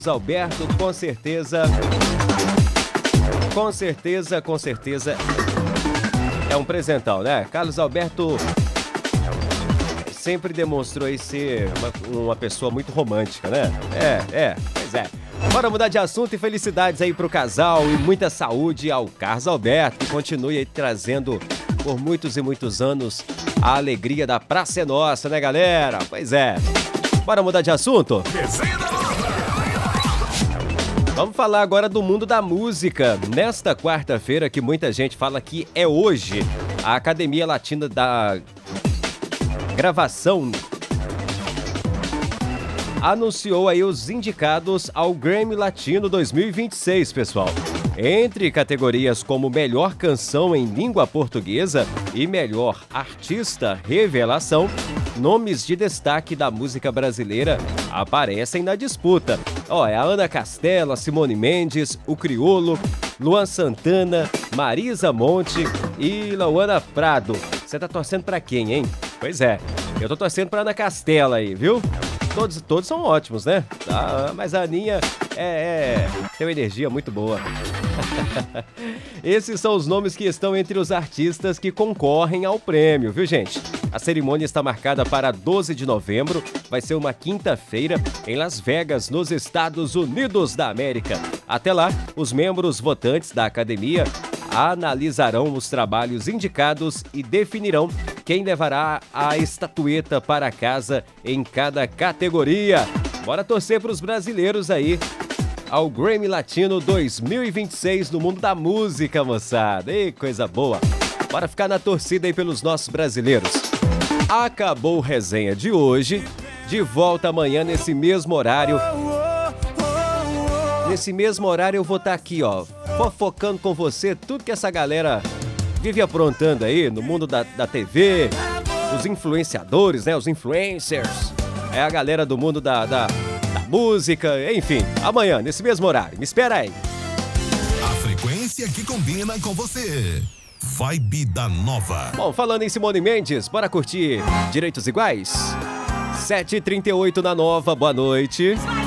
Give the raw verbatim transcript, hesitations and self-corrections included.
Alberto, com certeza, com certeza, com certeza, é um presentão, né? Carlos Alberto sempre demonstrou aí ser uma, uma pessoa muito romântica, né? É, é, pois é. Bora mudar de assunto e felicidades aí pro casal e muita saúde ao Carlos Alberto, que continue aí trazendo por muitos e muitos anos a alegria da Praça é Nossa, né, galera? Pois é. Bora mudar de assunto? Vamos falar agora do mundo da música. Nesta quarta-feira, que muita gente fala que é hoje, a Academia Latina da Gravação anunciou aí os indicados ao Grammy Latino dois mil e vinte e seis, pessoal. Entre categorias como Melhor Canção em Língua Portuguesa e Melhor Artista Revelação, nomes de destaque da música brasileira aparecem na disputa. Ó, é a Ana Castela, Simone Mendes, o Criolo, Luan Santana, Marisa Monte e Lauana Prado. Você tá torcendo pra quem, hein? Pois é, eu tô torcendo pra Ana Castela aí, viu? Todos, todos são ótimos, né? Tá, mas a Aninha é, é, tem uma energia muito boa. Esses são os nomes que estão entre os artistas que concorrem ao prêmio, viu, gente? A cerimônia está marcada para doze de novembro, vai ser uma quinta-feira em Las Vegas, nos Estados Unidos da América. Até lá, os membros votantes da academia analisarão os trabalhos indicados e definirão quem levará a estatueta para casa em cada categoria. Bora torcer para os brasileiros aí ao Grammy Latino dois mil e vinte e seis no mundo da música, moçada. Ei, coisa boa. Bora ficar na torcida aí pelos nossos brasileiros. Acabou a resenha de hoje. De volta amanhã nesse mesmo horário. Nesse mesmo horário eu vou estar aqui, ó, fofocando com você tudo que essa galera vive aprontando aí no mundo da, da T V, os influenciadores, né, os influencers, é a galera do mundo da, da, da música, enfim, amanhã, nesse mesmo horário. Me espera aí. A frequência que combina com você. Vibe da Nova. Bom, falando em Simone Mendes, bora curtir Direitos Iguais? sete e trinta e oito na Nova, boa noite.